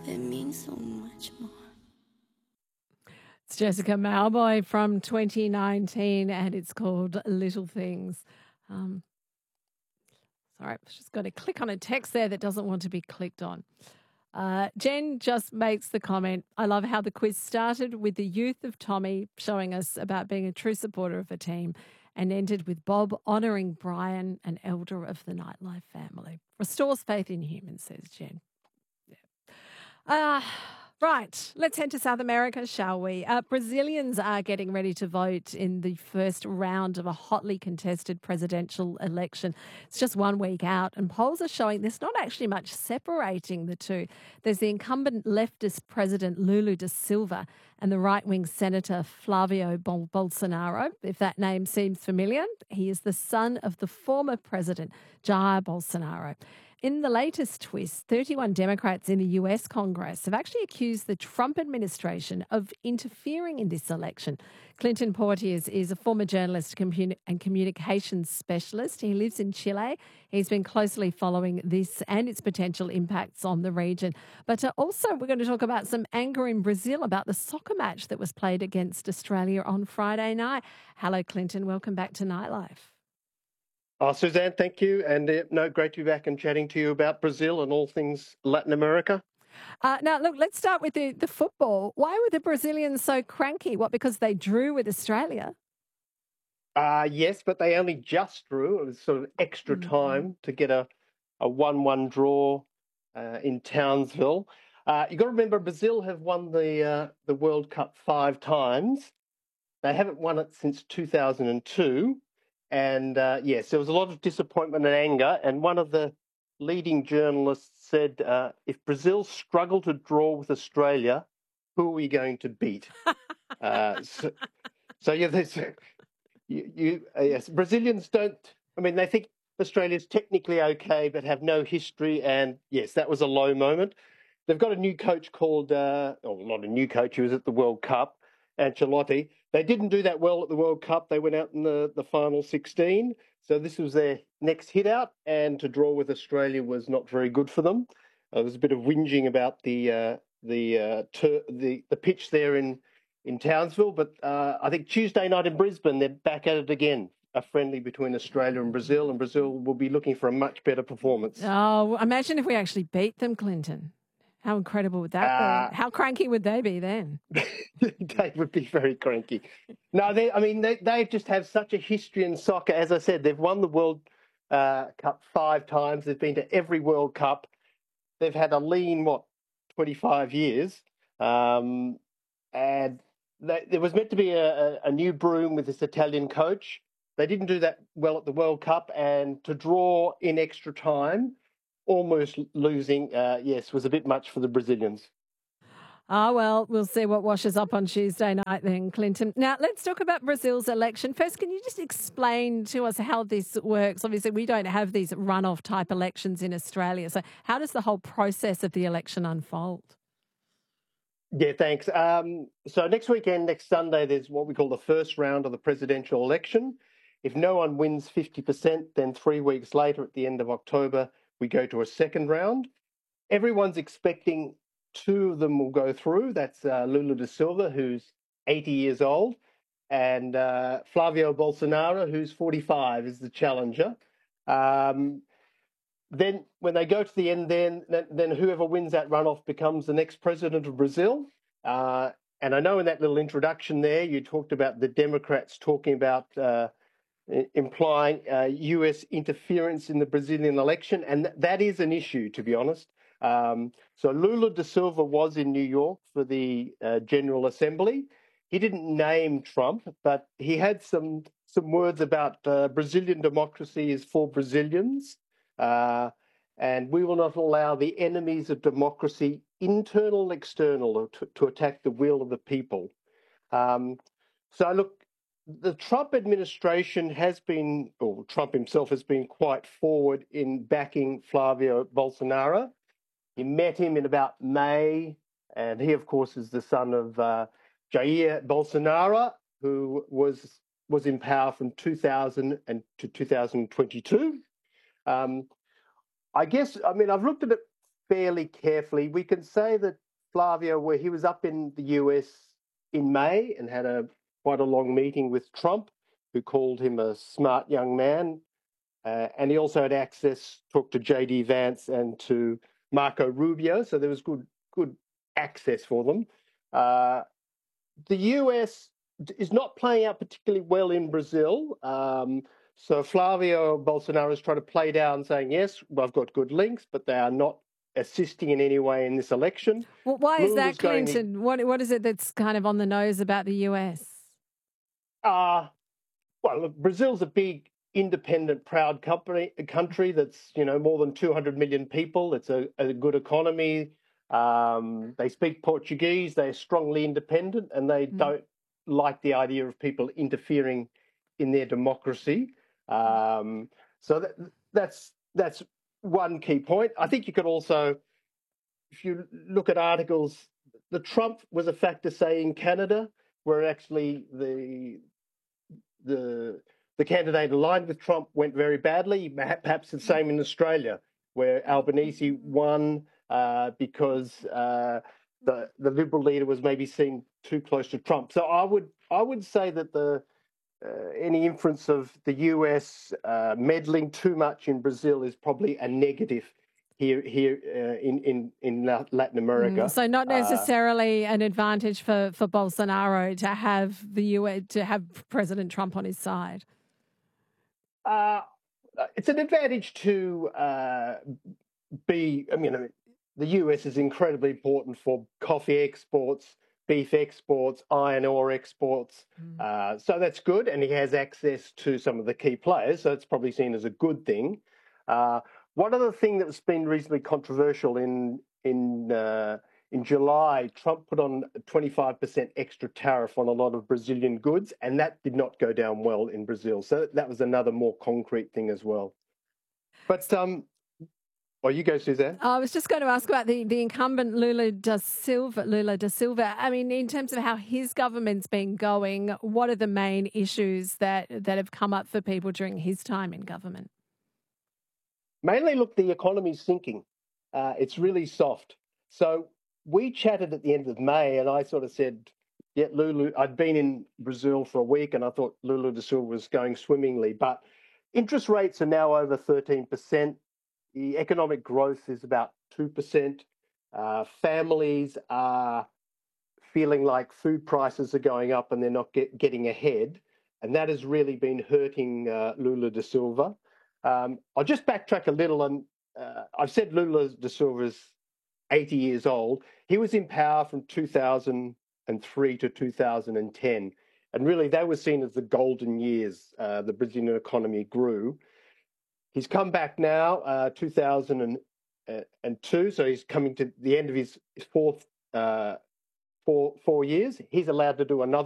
that means so much more. It's Jessica Mauboy from 2019 and it's called Little Things. Sorry, I've just got to click on a text there that doesn't want to be clicked on. Jen just makes the comment, I love how the quiz started with the youth of Tommy showing us about being a true supporter of a team and ended with Bob honouring Brian, an elder of the Nightlife family. Restores faith in humans, says Jen. Yeah. Right, let's head to South America, shall we? Brazilians are getting ready to vote in the first round of a hotly contested presidential election. It's just 1 week out, and polls are showing there's not actually much separating the two. There's the incumbent leftist president Lula da Silva and the right-wing senator Flavio Bolsonaro. If that name seems familiar, he is the son of the former president Jair Bolsonaro. In the latest twist, 31 Democrats in the US Congress have actually accused the Trump administration of interfering in this election. Clinton Porteous is a former journalist and communications specialist. He lives in Chile. He's been closely following this and its potential impacts on the region. But also we're going to talk about some anger in Brazil about the soccer match that was played against Australia on Friday night. Hello, Clinton. Welcome back to Nightlife. Oh, Suzanne, thank you. And great to be back and chatting to you about Brazil and all things Latin America. Now, look, let's start with the football. Why were the Brazilians so cranky? What, because they drew with Australia? Yes, but they only just drew. It was sort of extra time to get a 1-1 draw in Townsville. You've got to remember, Brazil have won the World Cup 5 times. They haven't won it since 2002. And yes, there was a lot of disappointment and anger. And one of the leading journalists said, if Brazil struggle to draw with Australia, who are we going to beat? So yeah, yes, Brazilians don't, I mean, they think Australia's technically okay, but have no history. And yes, that was a low moment. They've got a new coach called, not a new coach, he was at the World Cup, Ancelotti. They didn't do that well at the World Cup. They went out in the final 16. So this was their next hit out, and to draw with Australia was not very good for them. There was a bit of whinging about the pitch there in Townsville, but I think Tuesday night in Brisbane they're back at it again. A friendly between Australia and Brazil will be looking for a much better performance. Oh, imagine if we actually beat them, Clinton. How incredible would that be? How cranky would they be then? They would be very cranky. No, they just have such a history in soccer. As I said, they've won the World Cup 5 times. They've been to every World Cup. They've had a lean, 25 years. And there was meant to be a new broom with this Italian coach. They didn't do that well at the World Cup, and to draw in extra time, almost losing, was a bit much for the Brazilians. Well, we'll see what washes up on Tuesday night then, Clinton. Now, let's talk about Brazil's election. First, can you just explain to us how this works? Obviously, we don't have these runoff type elections in Australia. So how does the whole process of the election unfold? Yeah, thanks. So next weekend, next Sunday, there's what we call the first round of the presidential election. If no one wins 50%, then 3 weeks later, at the end of October, we go to a second round. Everyone's expecting 2 of them will go through. That's Lula da Silva, who's 80 years old, and Flavio Bolsonaro, who's 45, is the challenger. Then when they go to the end, then whoever wins that runoff becomes the next president of Brazil. And I know in that little introduction there, you talked about the Democrats talking about implying US interference in the Brazilian election. And that is an issue, to be honest. So Lula da Silva was in New York for the General Assembly. He didn't name Trump, but he had some words about Brazilian democracy is for Brazilians. And we will not allow the enemies of democracy, internal and external, to attack the will of the people. So look, the Trump administration has been, or Trump himself has been quite forward in backing Flavio Bolsonaro. He met him in about May, and he, of course, is the son of Jair Bolsonaro, who was in power from 2000 to 2022. I've looked at it fairly carefully. We can say that Flavio, where he was up in the US in May and had quite a long meeting with Trump, who called him a smart young man, and he also had access, talked to JD Vance and to Marco Rubio, so there was good access for them. The US is not playing out particularly well in Brazil. So Flavio Bolsonaro is trying to play down, saying, yes, I've got good links, but they are not assisting in any way in this election. Well, why is Lula's that, Clinton? What is it that's kind of on the nose about the US? Well, look, Brazil's a big, independent, proud country that's, more than 200 million people. It's a good economy. They speak Portuguese. They're strongly independent, and they don't like the idea of people interfering in their democracy. So that's one key point. I think you could also, if you look at articles, the Trump was a factor, say, in Canada, where actually the candidate aligned with Trump went very badly. Perhaps the same in Australia, where Albanese won because the Liberal leader was maybe seen too close to Trump. So I would say that any inference of the US meddling too much in Brazil is probably a negative here in Latin America. So not necessarily an advantage for Bolsonaro to have the US, to have President Trump on his side. It's an advantage to be. I mean, the US is incredibly important for coffee exports, beef exports, iron ore exports. So that's good, and he has access to some of the key players. So it's probably seen as a good thing. One other thing that's been reasonably controversial in July, Trump put on a 25% extra tariff on a lot of Brazilian goods, and that did not go down well in Brazil. So that was another more concrete thing as well. But you go, Suzanne. I was just going to ask about the incumbent Lula da Silva. I mean, in terms of how his government's been going, what are the main issues that have come up for people during his time in government? Mainly, look, the economy's sinking. It's really soft. So we chatted at the end of May, and I sort of said, yeah, Lula, I'd been in Brazil for a week, and I thought Lula da Silva was going swimmingly. But interest rates are now over 13%. The economic growth is about 2%. Families are feeling like food prices are going up and they're not getting ahead. And that has really been hurting Lula da Silva. I'll just backtrack a little. And I've said Lula da Silva's 80 years old. He was in power from 2003 to 2010. And really, they were seen as the golden years. The Brazilian economy grew. He's come back now, 2002, so he's coming to the end of his four years. He's allowed to do another